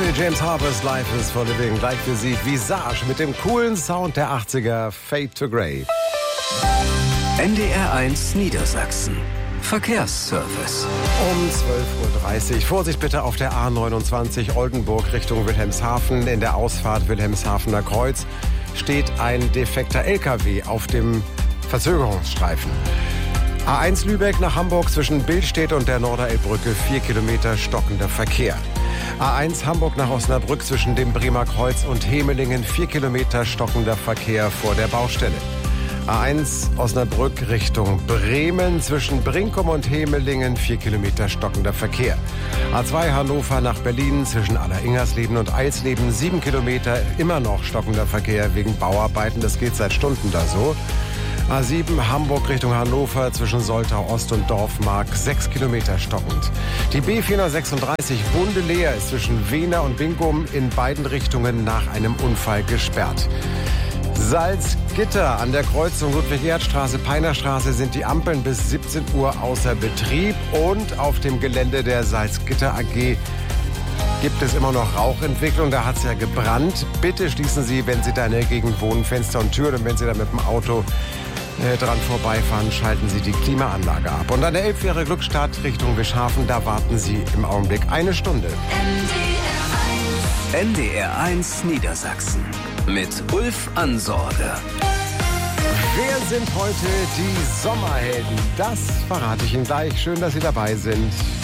Michael James Harper's Life is for Living. Gleich für Sie Visage mit dem coolen Sound der 80er, Fade to Grey. NDR1 Niedersachsen. Verkehrsservice. Um 12.30 Uhr. Vorsicht bitte auf der A29 Oldenburg Richtung Wilhelmshaven. In der Ausfahrt Wilhelmshavener Kreuz steht ein defekter LKW auf dem Verzögerungsstreifen. A1 Lübeck nach Hamburg zwischen Billstedt und der Norderelbbrücke 4 Kilometer stockender Verkehr. A1 Hamburg nach Osnabrück zwischen dem Bremer Kreuz und Hemelingen 4 Kilometer stockender Verkehr vor der Baustelle. A1 Osnabrück Richtung Bremen zwischen Brinkum und Hemelingen 4 Kilometer stockender Verkehr. A2 Hannover nach Berlin zwischen Alleringersleben und Eilsleben 7 Kilometer immer noch stockender Verkehr wegen Bauarbeiten. Das geht seit Stunden da so. A7 Hamburg Richtung Hannover zwischen Soltau Ost und Dorfmark 6 Kilometer stockend. Die B436 Bundeleer ist zwischen Wehner und Bingum in beiden Richtungen nach einem Unfall gesperrt. Salzgitter an der Kreuzung Ludwig-Erhard-Straße-Peinerstraße sind die Ampeln bis 17 Uhr außer Betrieb und auf dem Gelände der Salzgitter AG gibt es immer noch Rauchentwicklung, da hat es ja gebrannt. Bitte schließen Sie, wenn Sie da in der Gegend wohnen, Fenster und Türen und wenn Sie da mit dem Auto dran vorbeifahren, schalten Sie die Klimaanlage ab. Und an der Elbfähre Glückstadt Richtung Wischhafen, da warten Sie im Augenblick eine Stunde. NDR1 Niedersachsen mit Ulf Ansorge. Wer sind heute die Sommerhelden? Das verrate ich Ihnen gleich. Schön, dass Sie dabei sind.